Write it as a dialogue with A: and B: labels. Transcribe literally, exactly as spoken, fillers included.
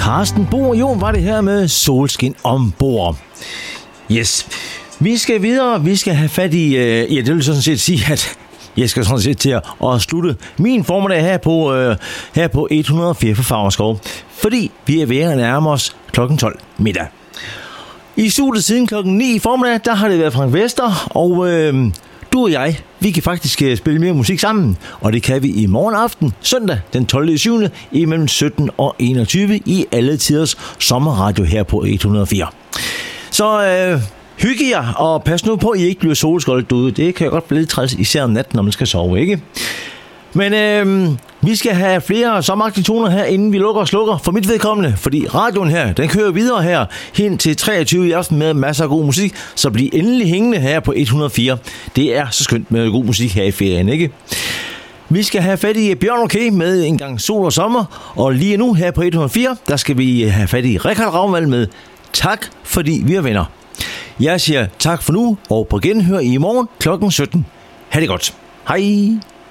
A: Carsten Bohr, jo, var det her med Solskin ombord. Yes. Vi skal videre. Vi skal have fat i... Øh, ja, det vil sådan set sige, at jeg skal sådan set til at, at slutte min formiddag her på, øh, her på et hundrede og fire for Favreskov. Fordi vi er ved at nærme os klokken tolv middag. I studiet siden klokken ni i formiddag, der har det været Frank Vester, og øh, du og jeg, vi kan faktisk spille mere musik sammen. Og det kan vi i morgen aften, søndag den tolvte syvende imellem sytten og enogtyve i alle tiders sommerradio her på et hundrede og fire. Så øh, hygge jer, og pas nu på, at I ikke bliver solskoldet ude. Det kan jo godt blive lidt træls, især om natten, når man skal sove, ikke? Men øh, vi skal have flere sommeragtige toner her, inden vi lukker og slukker for mit vedkommende. Fordi radioen her, den kører videre her hen til treogtyve i aften med masser af god musik. Så bliv endelig hængende her på et hundrede og fire. Det er så skønt med god musik her i ferien, ikke? Vi skal have fat i Bjørn Okay med En gang sol og sommer. Og lige nu her på et hundrede og fire, der skal vi have fat i Richard Ravnvald med Tak, fordi vi er venner. Jeg siger tak for nu, og på genhør i morgen klokken sytten. Ha' det godt. Hej!